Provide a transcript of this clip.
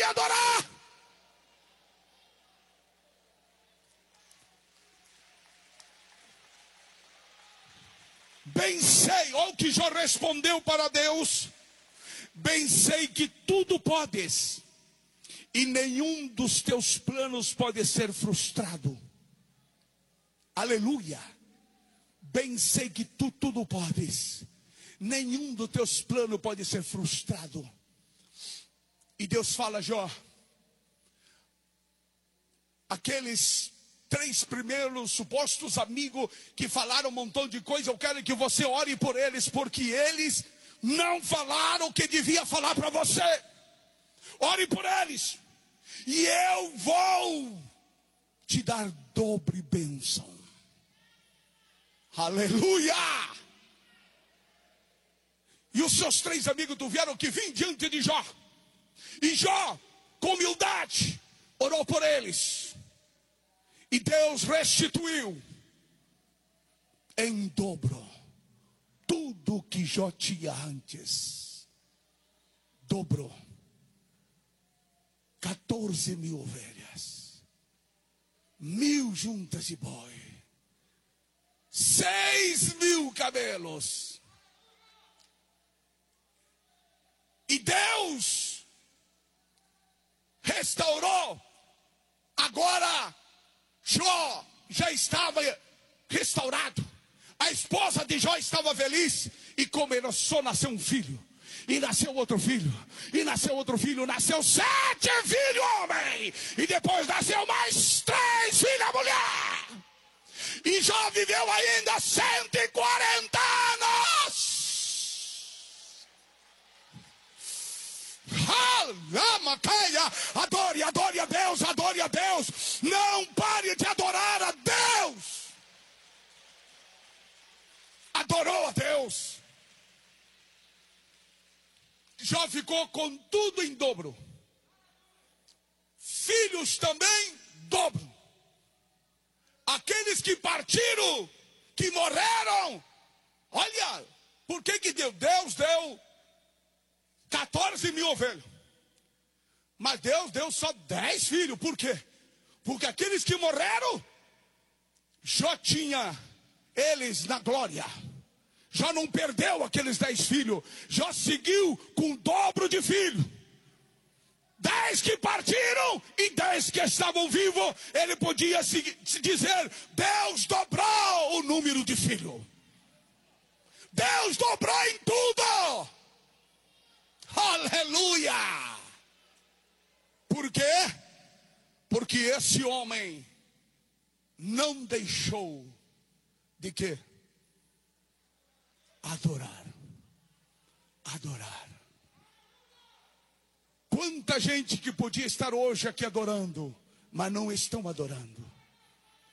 adorar. Bem sei, olha o que Jó respondeu para Deus. Bem sei que tudo podes, e nenhum dos teus planos pode ser frustrado. Aleluia. Bem sei que tu tudo podes, nenhum dos teus planos pode ser frustrado. E Deus fala, Jó, aqueles 3 primeiros supostos amigos que falaram um montão de coisa, eu quero que você ore por eles, porque eles não falaram o que devia falar para você. Ore por eles, e eu vou te dar dobre bênção. Aleluia! E os seus 3 amigos tiveram que vir diante de Jó. E Jó, com humildade, orou por eles. E Deus restituiu em dobro tudo que Jó tinha antes. Dobrou. 14.000 ovelhas, 1.000 juntas de boi, 6.000 camelos. E Deus restaurou. Agora Jó já estava restaurado. A esposa de Jó estava feliz. E começou a nascer um filho. E nasceu outro filho. E nasceu outro filho. Nasceu 7 filhos homem. E depois nasceu mais 3 filhas mulher. E Jó viveu ainda 140 anos. Adore, adore a Deus, adore a Deus. Não pare de adorar a Deus. Adorou a Deus. Jó ficou com tudo em dobro. Filhos também, dobro. Aqueles que partiram, que morreram. Olha, por que deu? Deus deu 14.000 ovelhas. Mas Deus deu só 10 filhos. Por quê? Porque aqueles que morreram, Jó tinha eles na glória. Jó não perdeu aqueles 10 filhos. Jó seguiu com o dobro de filhos. 10 que partiram e 10 que estavam vivos. Ele podia se dizer: Deus dobrou o número de filhos. Deus dobrou em tudo. Aleluia. Por quê? Porque esse homem não deixou de quê? Adorar. Adorar. Quanta gente que podia estar hoje aqui adorando, mas não estão adorando.